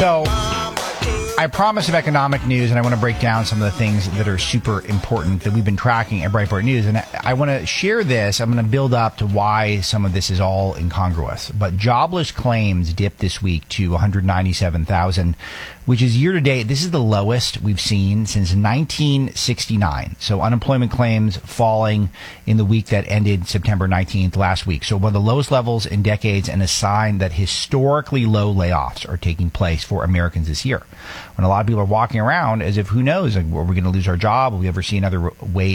So I promised some economic news, and I want to break down some of the things that are super important that we've been tracking at Breitbart News. And I want to share this. I'm going to build up to why some of this is all incongruous. But jobless claims dipped this week to 197,000, which is year to date. This is the lowest we've seen since 1969. So unemployment claims falling in the week that ended September 19th last week. So one of the lowest levels in decades, and a sign that historically low layoffs are taking place for Americans this year. When a lot of people are walking around as if, who knows, like, are we going to lose our job? Will we ever see another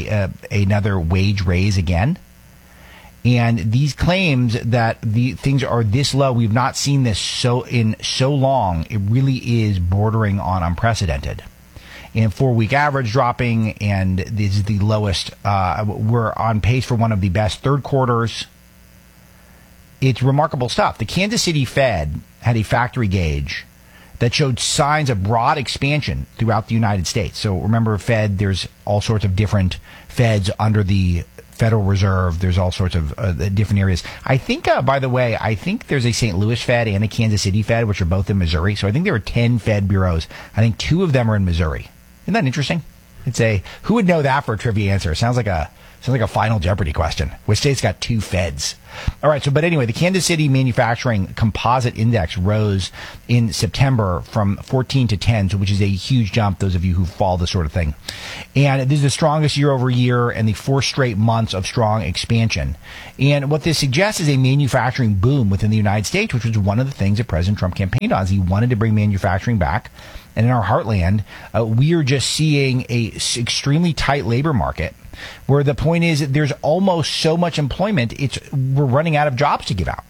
wage raise again? And these claims that the things are this low, we've not seen this so long. It really is bordering on unprecedented. And 4-week average dropping, and this is the lowest. We're on pace for one of the best third quarters. It's remarkable stuff. The Kansas City Fed had a factory gauge that showed signs of broad expansion throughout the United States. So remember, Fed, there's all sorts of different Feds under the Federal Reserve. There's all sorts of different areas. I think, by the way, I think there's a St. Louis Fed and a Kansas City Fed, which are both in Missouri. So I think there are 10 Fed bureaus. I think 2 of them are in Missouri. Isn't that interesting? Who would know that for a trivia answer? Sounds like a Final Jeopardy question. Which state's got 2 Feds? All right. But anyway, the Kansas City Manufacturing Composite Index rose in September from 14 to 10, which is a huge jump, those of you who follow this sort of thing. And this is the strongest year over year and the 4 straight months of strong expansion. And what this suggests is a manufacturing boom within the United States, which was one of the things that President Trump campaigned on. He wanted to bring manufacturing back. And in our heartland, we are just seeing a extremely tight labor market, where the point is that there's almost so much employment, we're running out of jobs to give out.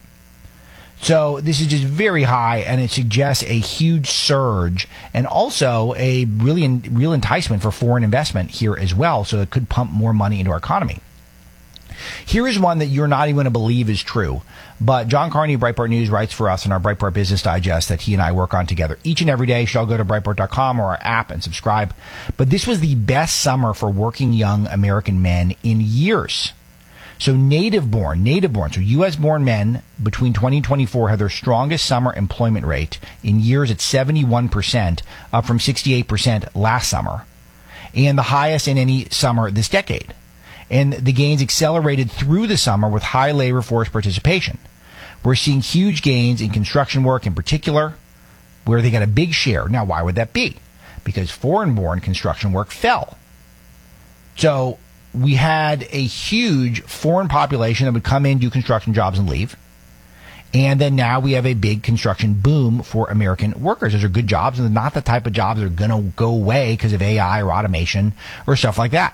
So this is just very high, and it suggests a huge surge and also a real enticement for foreign investment here as well. So it could pump more money into our economy. Here is one that you're not even going to believe is true. But John Carney of Breitbart News writes for us in our Breitbart Business Digest that he and I work on together each and every day. You should all go to Breitbart.com or our app and subscribe. But this was the best summer for working young American men in years. So native-born, so U.S.-born men between 20 and 24 had their strongest summer employment rate in years at 71%, up from 68% last summer, and the highest in any summer this decade. And the gains accelerated through the summer with high labor force participation. We're seeing huge gains in construction work in particular, where they got a big share. Now, why would that be? Because foreign-born construction work fell. So we had a huge foreign population that would come in, do construction jobs, and leave. And then now we have a big construction boom for American workers. Those are good jobs, and they're not the type of jobs that are going to go away because of AI or automation or stuff like that.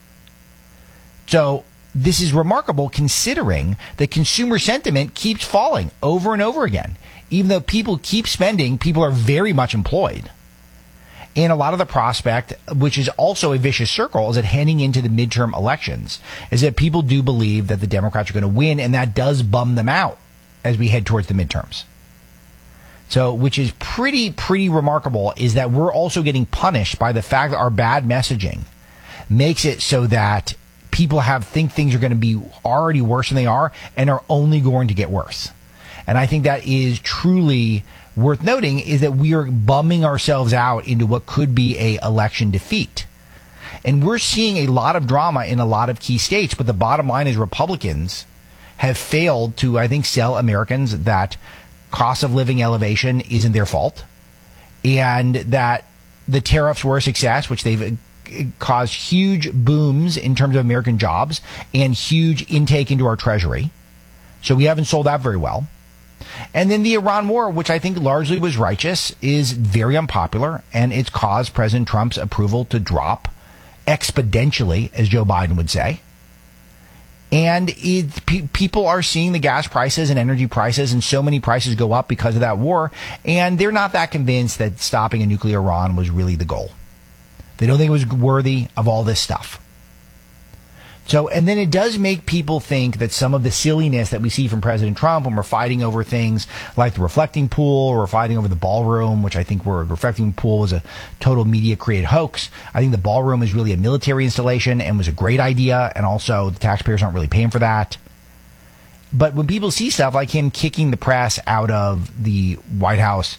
So this is remarkable, considering that consumer sentiment keeps falling over and over again. Even though people keep spending, people are very much employed. And a lot of the prospect, which is also a vicious circle, is that heading into the midterm elections, is that people do believe that the Democrats are going to win, and that does bum them out as we head towards the midterms. So, which is pretty remarkable, is that we're also getting punished by the fact that our bad messaging makes it so that people think things are going to be already worse than they are, and are only going to get worse. And I think that is truly worth noting, is that we are bumming ourselves out into what could be a election defeat. And we're seeing a lot of drama in a lot of key states, but the bottom line is Republicans have failed to, I think, sell Americans that cost of living elevation isn't their fault, and that the tariffs were a success, which they've caused huge booms in terms of American jobs and huge intake into our treasury. So we haven't sold that very well. And then the Iran war, which I think largely was righteous, is very unpopular, and it's caused President Trump's approval to drop exponentially, as Joe Biden would say. And people are seeing the gas prices and energy prices and so many prices go up because of that war, and they're not that convinced that stopping a nuclear Iran was really the goal. They don't think it was worthy of all this stuff. So, and then it does make people think that some of the silliness that we see from President Trump when we're fighting over things like the reflecting pool, or we're fighting over the ballroom, which I think the reflecting pool was a total media created hoax. I think the ballroom is really a military installation and was a great idea. And also the taxpayers aren't really paying for that. But when people see stuff like him kicking the press out of the White House,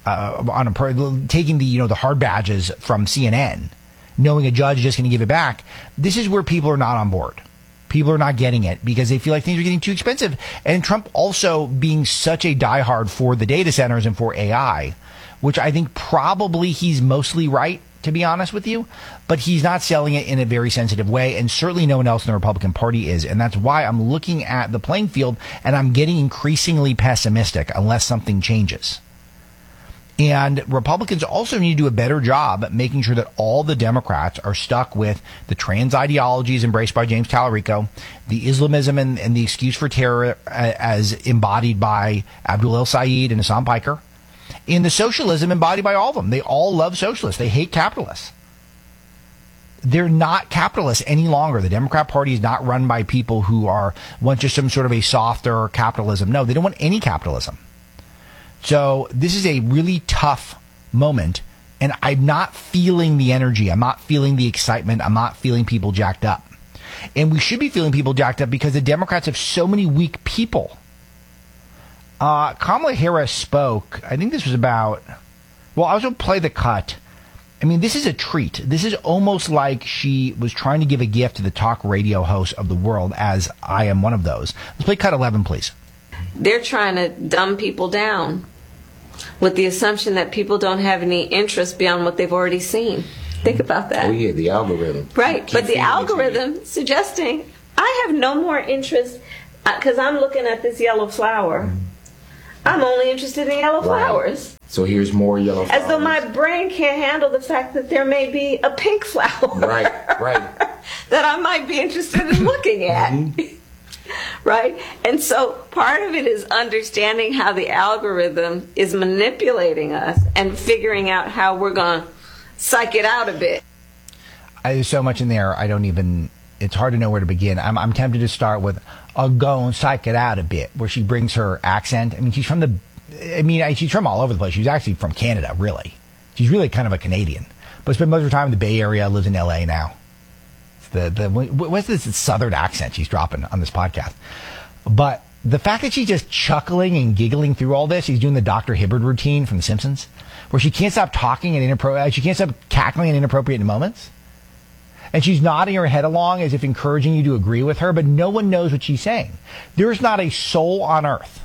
taking the hard badges from CNN, knowing a judge is just going to give it back. This is where people are not on board. People are not getting it because they feel like things are getting too expensive. And Trump also being such a diehard for the data centers and for AI, which I think probably he's mostly right, to be honest with you, but he's not selling it in a very sensitive way, and certainly no one else in the Republican Party is. And that's why I'm looking at the playing field and I'm getting increasingly pessimistic unless something changes. And Republicans also need to do a better job at making sure that all the Democrats are stuck with the trans ideologies embraced by James Talarico, the Islamism and the excuse for terror as embodied by Abdul El-Sayed and Hassan Piker, and the socialism embodied by all of them. They all love socialists. They hate capitalists. They're not capitalists any longer. The Democrat Party is not run by people who want just some sort of a softer capitalism. No, they don't want any capitalism. So this is a really tough moment, and I'm not feeling the energy. I'm not feeling the excitement. I'm not feeling people jacked up. And we should be feeling people jacked up because the Democrats have so many weak people. Kamala Harris spoke, I think this was about, well, I was going to play the cut. I mean, this is a treat. This is almost like she was trying to give a gift to the talk radio hosts of the world, as I am one of those. Let's play cut 11, please. They're trying to dumb people down with the assumption that people don't have any interest beyond what they've already seen. Think about that. Oh, yeah, the algorithm. Right, but the algorithm suggesting I have no more interest because I'm looking at this yellow flower. I'm only interested in yellow flowers. So here's more yellow flowers. As though my brain can't handle the fact that there may be a pink flower. Right. that I might be interested in looking at. Right? And so part of it is understanding how the algorithm is manipulating us and figuring out how we're going to psych it out a bit. There's so much in there, it's hard to know where to begin. I'm tempted to start with, I'll go and psych it out a bit, where she brings her accent. I mean, she's from all over the place. She's actually from Canada, really. She's really kind of a Canadian. But spent most of her time in the Bay Area, lives in L.A. now. What's this southern accent she's dropping on this podcast? But the fact that she's just chuckling and giggling through all this, she's doing the Dr. Hibbert routine from The Simpsons, where she can't stop talking and she can't stop cackling in inappropriate moments. And she's nodding her head along as if encouraging you to agree with her, but no one knows what she's saying. There's not a soul on earth.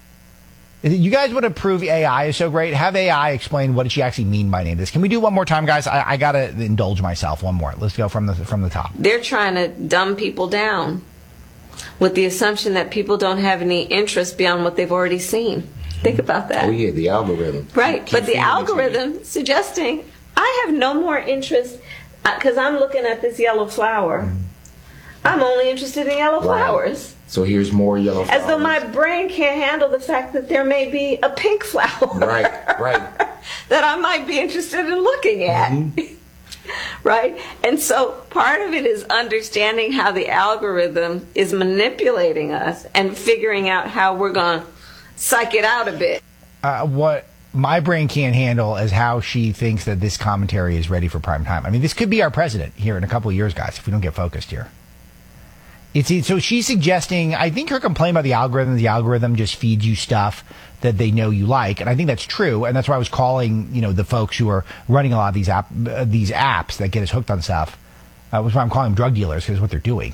You guys want to prove AI is so great? Have AI explain what did she actually mean by any of this. Can we do one more time, guys? I got to indulge myself one more. Let's go from the top. They're trying to dumb people down with the assumption that people don't have any interest beyond what they've already seen. Think about that. Oh, yeah, the algorithm. Right, but the algorithm suggesting I have no more interest because I'm looking at this yellow flower. I'm only interested in yellow flowers. So here's more yellow flowers. As though my brain can't handle the fact that there may be a pink flower. Right. that I might be interested in looking at. Right? And so part of it is understanding how the algorithm is manipulating us and figuring out how we're going to psych it out a bit. What my brain can't handle is how she thinks that this commentary is ready for prime time. I mean, this could be our president here in a couple of years, guys, if we don't get focused here. So she's suggesting, I think her complaint about the algorithm just feeds you stuff that they know you like. And I think that's true. And that's why I was calling, the folks who are running a lot of these apps that get us hooked on stuff. Was why I'm calling them drug dealers, because what they're doing.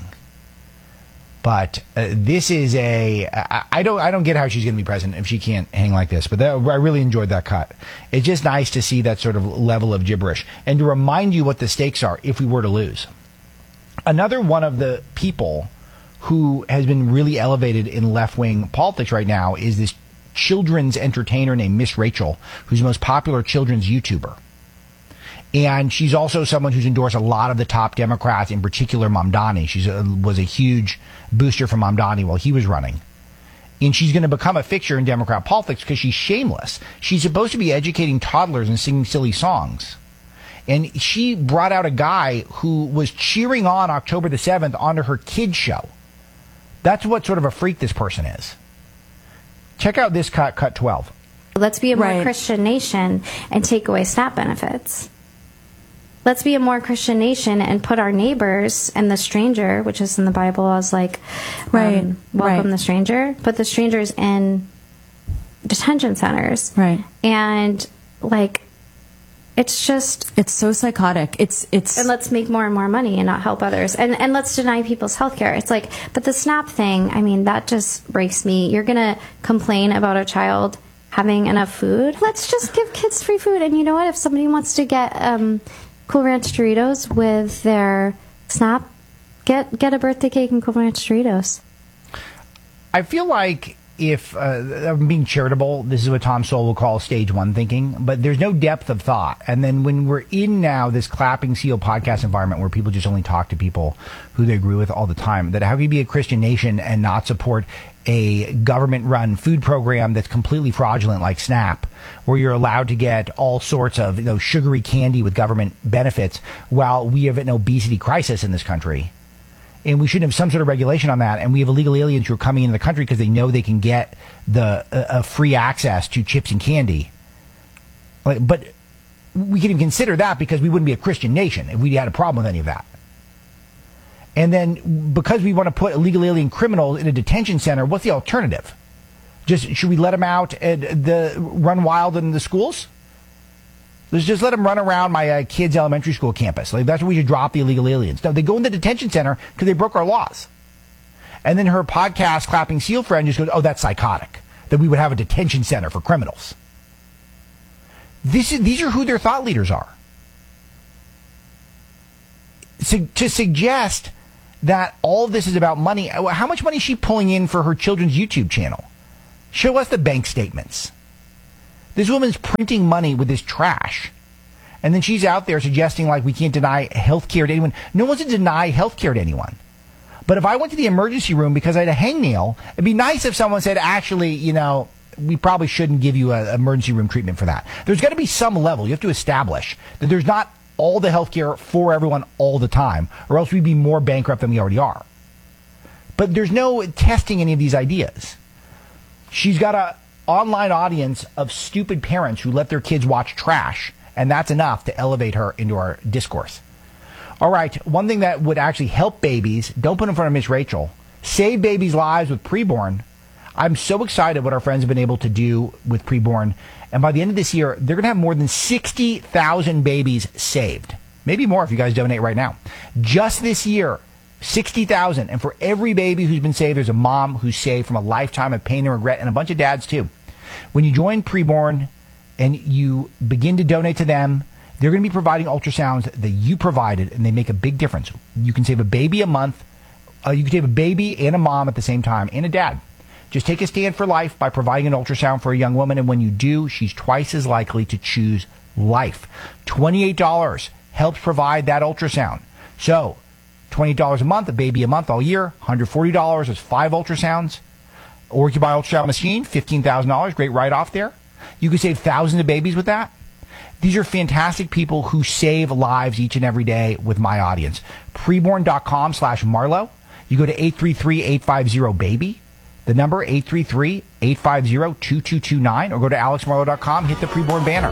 But this is I don't get how she's going to be president if she can't hang like this. But I really enjoyed that cut. It's just nice to see that sort of level of gibberish and to remind you what the stakes are if we were to lose. Another one of the people who has been really elevated in left-wing politics right now is this children's entertainer named Miss Rachel, who's the most popular children's YouTuber. And she's also someone who's endorsed a lot of the top Democrats, in particular Mamdani. She was a huge booster for Mamdani while he was running. And she's going to become a fixture in Democrat politics because she's shameless. She's supposed to be educating toddlers and singing silly songs. And she brought out a guy who was cheering on October the 7th onto her kids' show. That's what sort of a freak this person is. Check out this cut 12. Let's be a more Christian nation and take away SNAP benefits. Let's be a more Christian nation and put our neighbors and the stranger, which is in the Bible as welcome the stranger, put the strangers in detention centers. Right. And like, it's just... It's so psychotic. It's And let's make more and more money and not help others. And let's deny people's health care. It's like, but the SNAP thing, I mean, that just breaks me. You're going to complain about a child having enough food? Let's just give kids free food. And you know what? If somebody wants to get Cool Ranch Doritos with their SNAP, get a birthday cake and Cool Ranch Doritos. I feel like if I'm being charitable, this is what Tom Sowell will call stage one thinking, but there's no depth of thought. And then when we're in now this clapping seal podcast environment where people just only talk to people who they agree with all the time, that how can you be a Christian nation and not support a government-run food program that's completely fraudulent like SNAP, where you're allowed to get all sorts of sugary candy with government benefits while we have an obesity crisis in this country? And we should have some sort of regulation on that. And we have illegal aliens who are coming into the country because they know they can get the free access to chips and candy. But we can even consider that because we wouldn't be a Christian nation if we had a problem with any of that. And then because we want to put illegal alien criminals in a detention center, what's the alternative? Should we let them out and run wild in the schools? Let's just let them run around my kids' elementary school campus. Like, that's where we should drop the illegal aliens. No, they go in the detention center because they broke our laws. And then her podcast clapping seal friend just goes, oh, that's psychotic, that we would have a detention center for criminals. These are who their thought leaders are. So, to suggest that all of this is about money, how much money is she pulling in for her children's YouTube channel? Show us the bank statements. This woman's printing money with this trash. And then she's out there suggesting like we can't deny health care to anyone. No one's to deny health care to anyone. But if I went to the emergency room because I had a hangnail, it'd be nice if someone said, actually, we probably shouldn't give you an emergency room treatment for that. There's got to be some level. You have to establish that there's not all the health care for everyone all the time, or else we'd be more bankrupt than we already are. But there's no testing any of these ideas. She's got a online audience of stupid parents who let their kids watch trash, and that's enough to elevate her into our discourse. All right, one thing that would actually help babies, don't put in front of Miss Rachel, save babies' lives with preborn. I'm so excited what our friends have been able to do with preborn, and by the end of this year, they're going to have more than 60,000 babies saved. Maybe more if you guys donate right now. Just this year, 60,000. And for every baby who's been saved, there's a mom who's saved from a lifetime of pain and regret, and a bunch of dads too. When you join Preborn and you begin to donate to them, they're going to be providing ultrasounds that you provided, and they make a big difference. You can save a baby a month. You can save a baby and a mom at the same time, and a dad. Just take a stand for life by providing an ultrasound for a young woman, and when you do, she's twice as likely to choose life. $28 helps provide that ultrasound. So, $28 a month, a baby a month all year, $140 is 5 ultrasounds. Or you can buy an ultrasound machine, $15,000, great write-off there. You can save thousands of babies with that. These are fantastic people who save lives each and every day with my audience. Preborn.com/Marlowe. You go to 833-850-BABY. The number, 833-850-2229. Or go to alexmarlowe.com, hit the Preborn banner.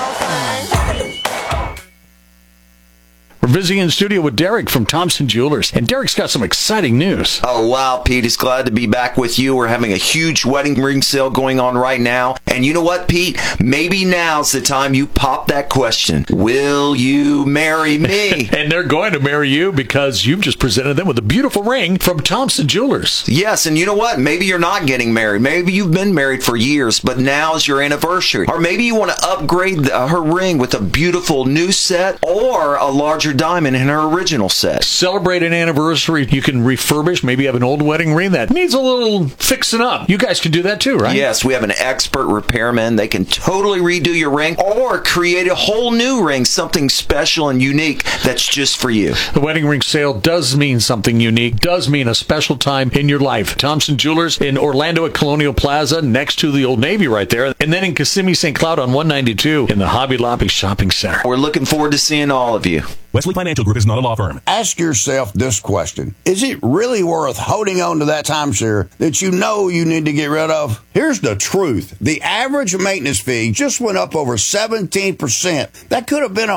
We're visiting in the studio with Derek from Thompson Jewelers, and Derek's got some exciting news. Oh, wow, Pete. It's glad to be back with you. We're having a huge wedding ring sale going on right now. And you know what, Pete? Maybe now's the time you pop that question. Will you marry me? And they're going to marry you because you've just presented them with a beautiful ring from Thompson Jewelers. Yes, and you know what? Maybe you're not getting married. Maybe you've been married for years, but now's your anniversary. Or maybe you want to upgrade her ring with a beautiful new set or a larger diamond in her original set. Celebrate an anniversary. You can refurbish. Maybe you have an old wedding ring that needs a little fixing up. You guys can do that too, right? Yes, we have an expert repairman. They can totally redo your ring or create a whole new ring, something special and unique that's just for you. The wedding ring sale does mean something unique, does mean a special time in your life. Thompson Jewelers in Orlando at Colonial Plaza, next to the Old Navy right there, and then in Kissimmee, St. Cloud on 192 in the Hobby Lobby Shopping Center. We're looking forward to seeing all of you. Wesley Financial Group is not a law firm. Ask yourself this question. Is it really worth holding on to that timeshare that you know you need to get rid of? Here's the truth. The average maintenance fee just went up over 17%. That could have been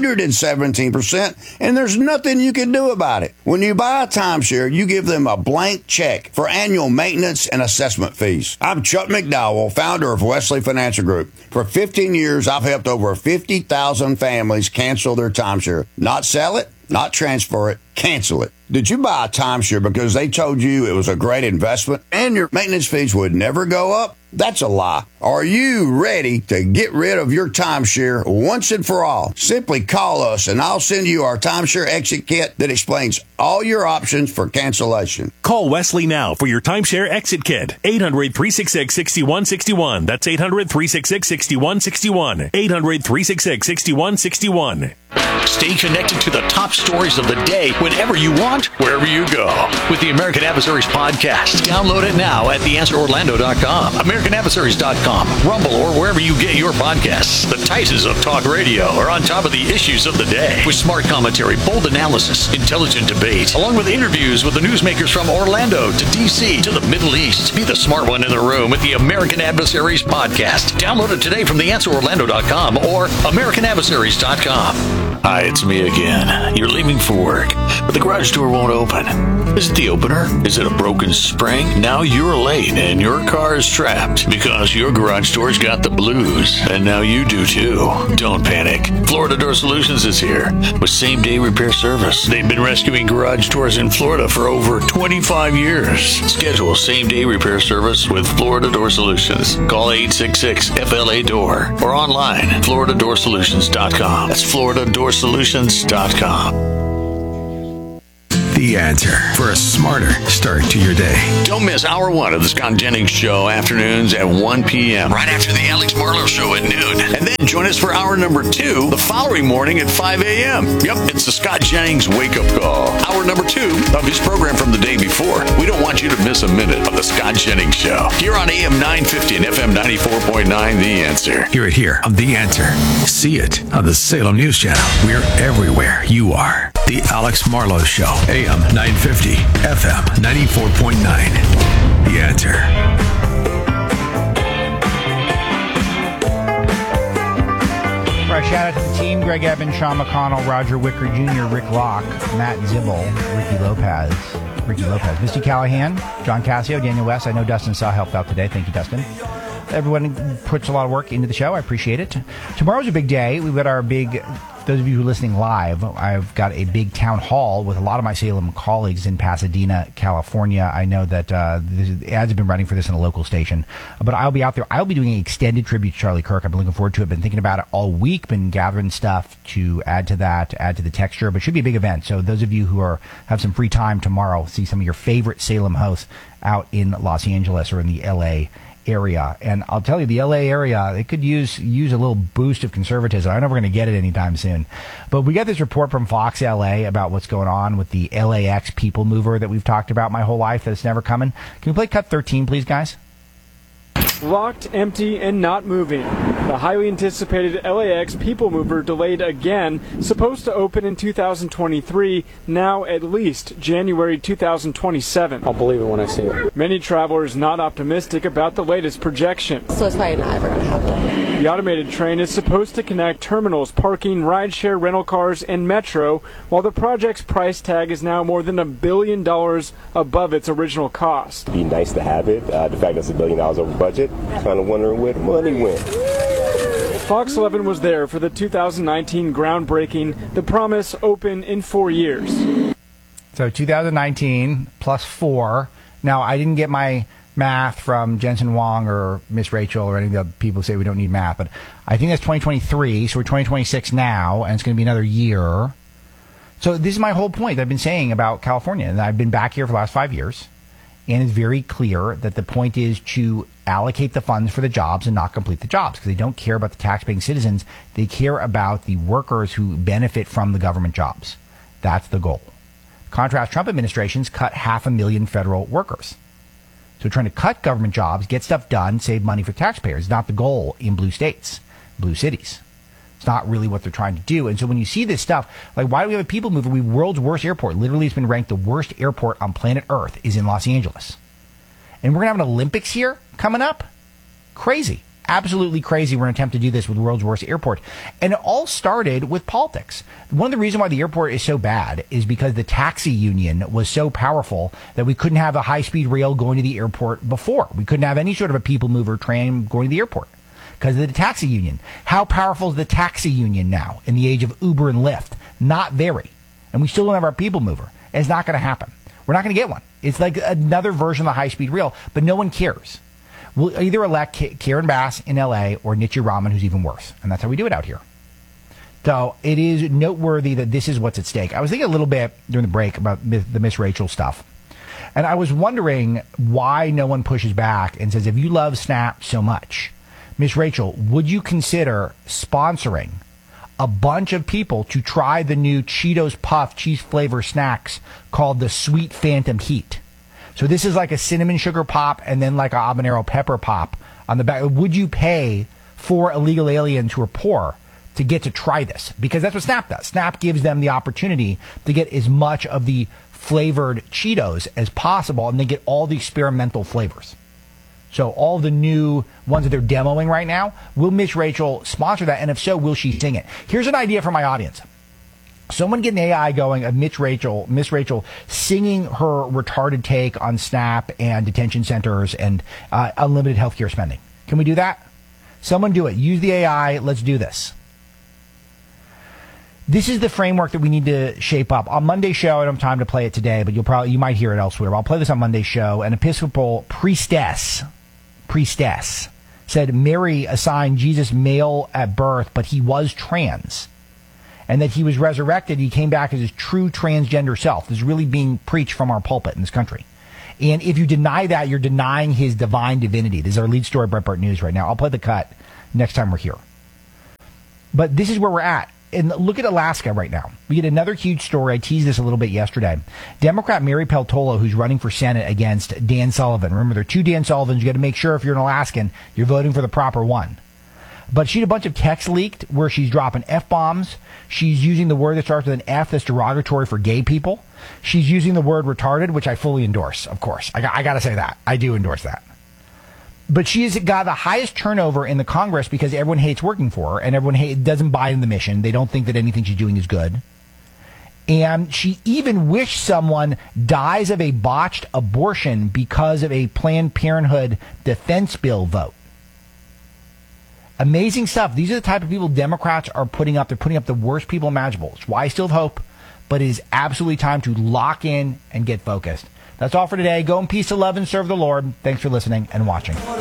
117%, and there's nothing you can do about it. When you buy a timeshare, you give them a blank check for annual maintenance and assessment fees. I'm Chuck McDowell, founder of Wesley Financial Group. For 15 years, I've helped over 50,000 families cancel their timeshare. Not sell it, not transfer it, cancel it. Did you buy a timeshare because they told you it was a great investment and your maintenance fees would never go up? That's a lie. Are you ready to get rid of your timeshare once and for all? Simply call us and I'll send you our timeshare exit kit that explains all your options for cancellation. Call Wesley now for your timeshare exit kit. 800-366-6161. That's 800-366-6161. 800-366-6161. Stay connected to the top stories of the day whenever you want, wherever you go. With the American Adversaries podcast. Download it now at theanswerorlando.com, AmericanAdversaries.com, Rumble, or wherever you get your podcasts. The Titans of talk radio are on top of the issues of the day with smart commentary, bold analysis, intelligent debate, along with interviews with the newsmakers from Orlando to D.C. to the Middle East. Be the smart one in the room with the American Adversaries podcast. Download it today from theanswerorlando.com or AmericanAdversaries.com. Hi, it's me again. You're leaving for work, but the garage door won't open. Is it the opener? Is it a broken spring? Now you're late and your car is trapped because your garage door's got the blues, and now you do too. Don't panic. Florida Door Solutions is here with same-day repair service. They've been rescuing garage doors in Florida for over 25 years. Schedule same-day repair service with Florida Door Solutions. Call 866-FLA-DOOR or online, FloridaDoorSolutions.com. That's FloridaDoorSolutions.com. The answer for a smarter start to your day. Don't miss hour one of the Scott Jennings Show, afternoons at 1 p.m. right after the Alex Marlowe Show at noon. And then join us for hour number 2 the following morning at 5 a.m. Yep, it's the Scott Jennings Wake Up Call. Hour number 2 of his program from the day before. We don't want you to miss a minute of the Scott Jennings Show. Here on AM 950 and FM 94.9, The Answer. Hear it here on The Answer. See it on the Salem News Channel. We're everywhere you are. The Alex Marlowe Show. AM 950, FM 94.9. The Answer. All right, shout out to the team: Greg Evans, Sean McConnell, Roger Wicker Jr., Rick Locke, Matt Zibble, Ricky Lopez, Misty Callahan, John Cassio, Daniel West. I know Dustin Saw helped out today. Thank you, Dustin. Everyone puts a lot of work into the show. I appreciate it. Tomorrow's a big day. We've got our big... Those of you who are listening live, I've got a big town hall with a lot of my Salem colleagues in Pasadena, California. I know that the ads have been running for this in a local station, but I'll be out there. I'll be doing an extended tribute to Charlie Kirk. I've been looking forward to it. Been thinking about it all week. Been gathering stuff to add to that, add to the texture. But it should be a big event. So those of you who have some free time tomorrow, see some of your favorite Salem hosts out in Los Angeles or in the L.A. area. And I'll tell you, the LA area, it could use a little boost of conservatism. I don't know if we're going to get it anytime soon. But we got this report from Fox LA about what's going on with the LAX people mover that we've talked about my whole life that's never coming. Can we play cut 13, please, guys? Locked, empty, and not moving. The highly anticipated LAX People Mover delayed again, supposed to open in 2023, now at least January 2027. I'll believe it when I see it. Many travelers not optimistic about the latest projection. So it's probably not ever going to happen. The automated train is supposed to connect terminals, parking, rideshare, rental cars, and metro, while the project's price tag is now more than $1 billion above its original cost. It'd be nice to have it. The fact that it's $1 billion over budget, kind of wondering where the money went. Fox 11 was there for the 2019 groundbreaking. The promise open in 4 years. So 2019 plus 4. Now, I didn't get my math from Jensen Wong or Miss Rachel or any of the people who say we don't need math, but I think that's 2023, so we're 2026 now, and it's going to be another year. So this is my whole point that I've been saying about California, and I've been back here for the last 5 years, and it's very clear that the point is to allocate the funds for the jobs and not complete the jobs, because they don't care about the tax-paying citizens. They care about the workers who benefit from the government jobs. That's the goal. Contrast, Trump administrations cut 500,000 federal workers. So trying to cut government jobs, get stuff done, save money for taxpayers is not the goal in blue states, blue cities. It's not really what they're trying to do. And so when you see this stuff, like, why do we have a people mover? We world's worst airport. Literally, it's been ranked the worst airport on planet Earth is in Los Angeles. And we're going to have an Olympics here coming up? Crazy. Absolutely crazy. We're going to attempt to do this with the world's worst airport. And it all started with politics. One of the reasons why the airport is so bad is because the taxi union was so powerful that we couldn't have a high-speed rail going to the airport before. We couldn't have any sort of a people mover train going to the airport because of the taxi union. How powerful is the taxi union now in the age of Uber and Lyft? Not very. And we still don't have our people mover. And it's not going to happen. We're not going to get one. It's like another version of the high-speed rail, but no one cares. We'll either elect Karen Bass in L.A. or Nitya Raman, who's even worse. And that's how we do it out here. So it is noteworthy that this is what's at stake. I was thinking a little bit during the break about the Miss Rachel stuff. And I was wondering why no one pushes back and says, if you love Snap so much, Miss Rachel, would you consider sponsoring a bunch of people to try the new Cheetos Puff cheese flavor snacks called the Sweet Phantom Heat? So this is like a cinnamon sugar pop and then like a habanero pepper pop on the back. Would you pay for illegal aliens who are poor to get to try this? Because that's what Snap does. Snap gives them the opportunity to get as much of the flavored Cheetos as possible, and they get all the experimental flavors. So all the new ones that they're demoing right now, will Miss Rachel sponsor that? And if so, will she sing it? Here's an idea for my audience. Someone get an AI going of Miss Rachel singing her retarded take on Snap and detention centers and unlimited healthcare spending. Can we do that? Someone do it. Use the AI. Let's do this. This is the framework that we need to shape up. On Monday's show, I don't have time to play it today, but you might hear it elsewhere. I'll play this on Monday's show. An Episcopal priestess said Mary assigned Jesus male at birth, but he was trans. And that he was resurrected, he came back as his true transgender self. This is really being preached from our pulpit in this country. And if you deny that, you're denying his divine divinity. This is our lead story, Breitbart News, right now. I'll play the cut next time we're here. But this is where we're at. And look at Alaska right now. We get another huge story. I teased this a little bit yesterday. Democrat Mary Peltola, who's running for Senate against Dan Sullivan. Remember, there are two Dan Sullivans. You got to make sure if you're an Alaskan, you're voting for the proper one. But she had a bunch of texts leaked where she's dropping F-bombs. She's using the word that starts with an F that's derogatory for gay people. She's using the word retarded, which I fully endorse, of course. I got to say that. I do endorse that. But she has got the highest turnover in the Congress because everyone hates working for her and everyone doesn't buy in the mission. They don't think that anything she's doing is good. And she even wished someone dies of a botched abortion because of a Planned Parenthood defense bill vote. Amazing stuff. These are the type of people Democrats are putting up. They're putting up the worst people imaginable. It's why I still have hope, but it is absolutely time to lock in and get focused. That's all for today. Go in peace to love and serve the Lord. Thanks for listening and watching.